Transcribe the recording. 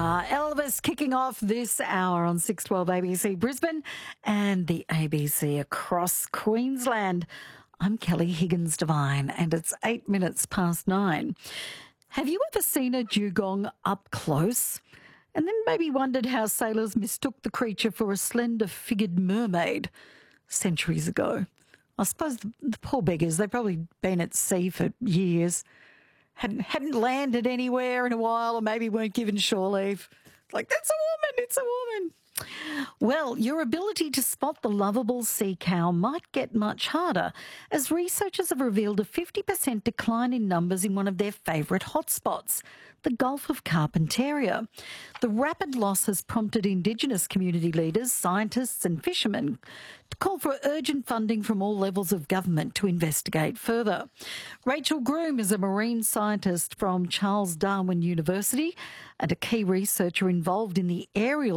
Elvis kicking off this hour on 612 ABC Brisbane and the ABC across Queensland. I'm Kelly Higgins Devine and it's 8 minutes past 9. Have you ever seen a dugong up close and then maybe wondered how sailors mistook the creature for a slender-figured mermaid centuries ago? I suppose the poor beggars, they've probably been at sea for years. Hadn't landed anywhere in a while, or maybe weren't given shore leave. Like, that's a woman, it's a woman. Well, your ability to spot the lovable sea cow might get much harder as researchers have revealed a 50% decline in numbers in one of their favourite hotspots, the Gulf of Carpentaria. The rapid loss has prompted Indigenous community leaders, scientists and fishermen to call for urgent funding from all levels of government to investigate further. Rachel Groom is a marine scientist from Charles Darwin University and a key researcher involved in the aerial